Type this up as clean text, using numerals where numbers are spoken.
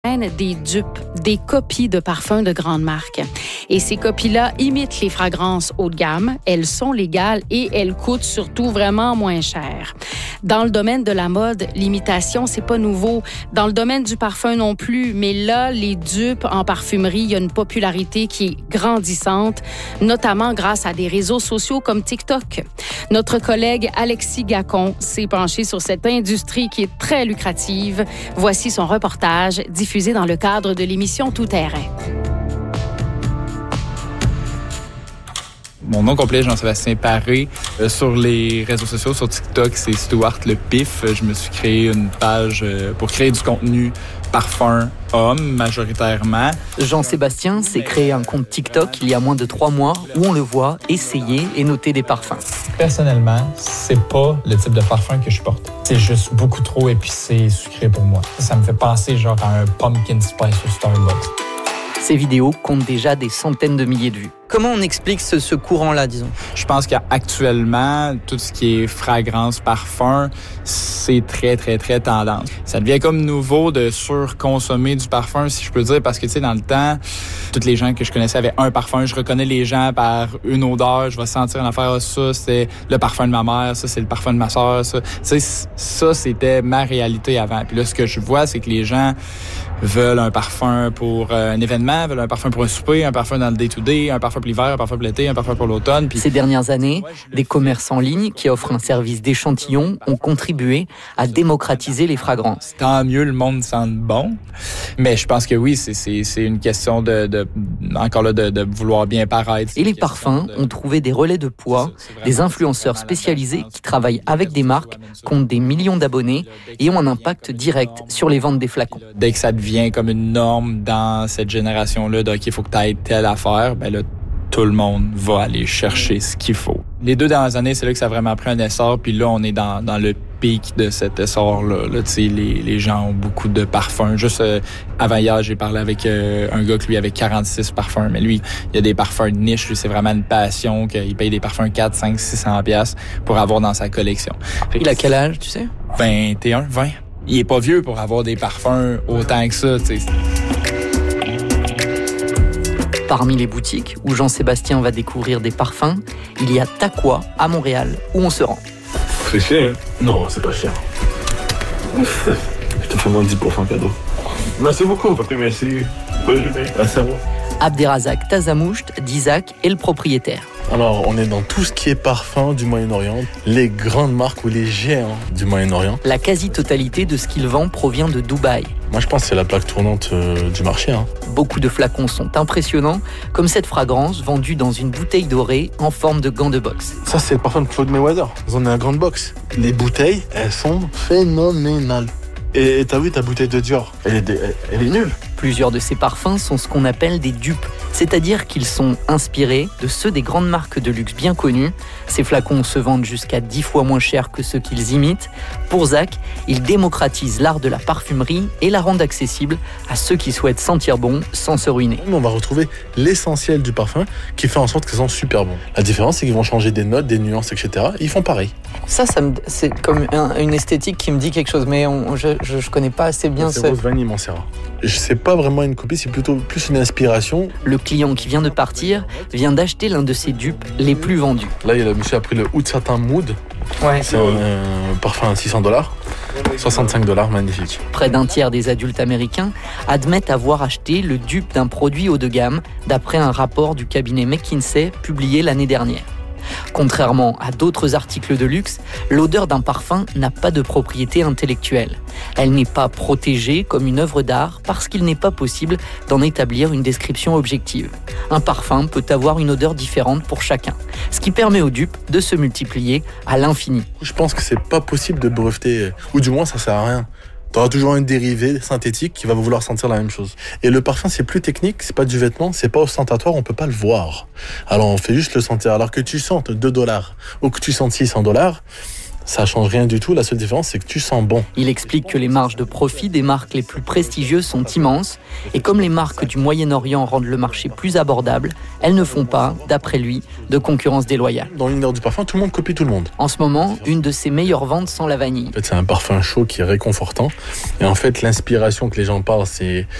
des dupes, des copies de parfums de grandes marques. Et ces copies-là imitent les fragrances haut de gamme. Elles sont légales et elles coûtent surtout vraiment moins cher. Dans le domaine de la mode, l'imitation, c'est pas nouveau. Dans le domaine du parfum non plus. Mais là, les dupes en parfumerie, il y a une popularité qui est grandissante, notamment grâce à des réseaux sociaux comme TikTok. Notre collègue Alexis Gacon s'est penché sur cette industrie qui est très lucrative. Voici son reportage diffusé dans le cadre de l'émission Tout terrain. Mon nom complet, Jean-Sébastien Paré. Sur les réseaux sociaux, sur TikTok, c'est Stuart Le Pif. Je me suis créé une page pour créer du contenu parfum homme, majoritairement. Jean-Sébastien s'est créé un compte TikTok il y a moins de 3 mois où on le voit essayer et noter des parfums. Personnellement, c'est pas le type de parfum que je porte. C'est juste beaucoup trop épicé et sucré pour moi. Ça me fait penser genre à un pumpkin spice au Starbucks. Ces vidéos comptent déjà des centaines de milliers de vues. Comment on explique ce courant-là, disons? Je pense qu'actuellement, tout ce qui est fragrance, parfum, c'est très, très, très tendance. Ça devient comme nouveau de surconsommer du parfum, si je peux dire, parce que, tu sais, dans le temps, toutes les gens que je connaissais avaient un parfum. Je reconnais les gens par une odeur. Je vais sentir une affaire, ça, c'est le parfum de ma mère, ça, c'est le parfum de ma soeur, ça. Tu sais, ça, c'était ma réalité avant. Puis là, ce que je vois, c'est que les gens veulent un parfum pour un événement, veulent un parfum pour un souper, un parfum dans le day-to-day, un parfum pour l'hiver, un parfum pour l'été, un parfum pour l'automne. Puis... Ces dernières années, des commerces en ligne qui offrent un service d'échantillon ont contribué à démocratiser les fragrances. Tant mieux le monde sente bon, mais je pense que oui, c'est une question de vouloir bien paraître. Et les parfums ont trouvé des relais de poids, des influenceurs spécialisés qui travaillent avec des marques, comptent des millions d'abonnés et ont un impact direct sur les ventes des flacons. Dès que ça devient comme une norme dans cette génération-là, donc il faut que tu aies telle affaire, ben là, tout le monde va aller chercher ce qu'il faut. Les 2 dernières années, c'est là que ça a vraiment pris un essor, puis là, on est dans le pic de cet essor-là. Là, tu sais, les gens ont beaucoup de parfums. Juste avant hier, j'ai parlé avec un gars qui lui avait 46 parfums, mais lui, il a des parfums de niche, lui, c'est vraiment une passion, qu'il paye des parfums 4, 5, 600 piastres pour avoir dans sa collection. Il a quel âge, tu sais? 21, 20. Il est pas vieux pour avoir des parfums autant que ça, tu sais. Parmi les boutiques où Jean-Sébastien va découvrir des parfums, il y a Takwa à Montréal, où on se rend. C'est cher? Non, c'est pas cher. Je te fais moins 10% cadeau. Merci beaucoup, papa, merci. Bonne journée. Merci à vous. Abderrazak Tazamoust d'Isaac est le propriétaire. Alors, on est dans tout ce qui est parfum du Moyen-Orient, les grandes marques ou les géants du Moyen-Orient. La quasi-totalité de ce qu'il vend provient de Dubaï. Moi, je pense que c'est la plaque tournante du marché. Beaucoup de flacons sont impressionnants, comme cette fragrance vendue dans une bouteille dorée en forme de gant de boxe. Ça, c'est le parfum de Claude Mayweather. Ils en ont une grande box. Les bouteilles, elles sont phénoménales. Et t'as vu ta bouteille de Dior, elle est nulle. Plusieurs de ces parfums sont ce qu'on appelle des dupes, c'est-à-dire qu'ils sont inspirés de ceux des grandes marques de luxe bien connues. Ces flacons se vendent jusqu'à 10 fois moins cher que ceux qu'ils imitent. Pour Zach, ils démocratisent l'art de la parfumerie et la rendent accessible à ceux qui souhaitent sentir bon sans se ruiner. On va retrouver l'essentiel du parfum qui fait en sorte que ça sent super bon. La différence, c'est qu'ils vont changer des notes, des nuances, etc. Ils font pareil. C'est comme une esthétique qui me dit quelque chose, mais je connais pas assez bien c'est Rose Vanille Montserrat. C'est pas vraiment une copie, c'est plutôt plus une inspiration. Le client qui vient de partir vient d'acheter l'un de ses dupes les plus vendus. Là, le monsieur a pris le Oud Satin Mood. Ouais. C'est un parfum à $600. $65, magnifique. Près d'un tiers des adultes américains admettent avoir acheté le dupe d'un produit haut de gamme, d'après un rapport du cabinet McKinsey publié l'année dernière. Contrairement à d'autres articles de luxe, l'odeur d'un parfum n'a pas de propriété intellectuelle. Elle n'est pas protégée comme une œuvre d'art parce qu'il n'est pas possible d'en établir une description objective. Un parfum peut avoir une odeur différente pour chacun, ce qui permet aux dupes de se multiplier à l'infini. Je pense que c'est pas possible de breveter, ou du moins ça sert à rien. Tu auras toujours un dérivé synthétique qui va vouloir sentir la même chose. Et le parfum, c'est plus technique, c'est pas du vêtement, c'est pas ostentatoire, on peut pas le voir. Alors on fait juste le sentir. Alors que tu sentes $2 ou que tu sentes $600, Ça change rien du tout. La seule différence, c'est que tu sens bon. Il explique que les marges de profit des marques les plus prestigieuses sont immenses et comme les marques du Moyen-Orient rendent le marché plus abordable, elles ne font pas, d'après lui, de concurrence déloyale. Dans l'univers du parfum, tout le monde copie tout le monde. En ce moment, une de ses meilleures ventes sent la vanille. En fait, c'est un parfum chaud qui est réconfortant. Et en fait, l'inspiration que les gens parlent, c'est